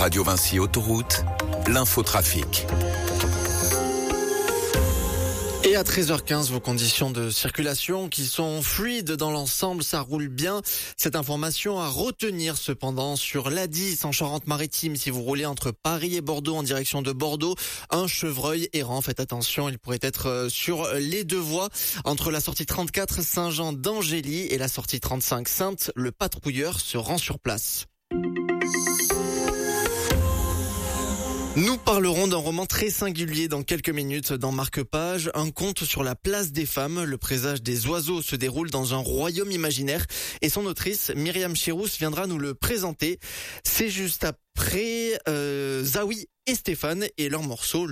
Radio Vinci Autoroute, l'infotrafic. Et à 13h15, vos conditions de circulation qui sont fluides dans l'ensemble, ça roule bien. Cette information à retenir cependant sur l'A10 en Charente-Maritime. Si vous roulez entre Paris et Bordeaux en direction de Bordeaux, un chevreuil errant, faites attention, il pourrait être sur les deux voies. Entre la sortie 34 Saint-Jean d'Angély et la sortie 35 Sainte, le patrouilleur se rend sur place. Nous parlerons d'un roman très singulier dans quelques minutes dans Marque-Page, un conte sur la place des femmes. Le présage des oiseaux se déroule dans un royaume imaginaire et son autrice Myriam Chirousse viendra nous le présenter. C'est juste après Zawi et Stéphane et leur morceau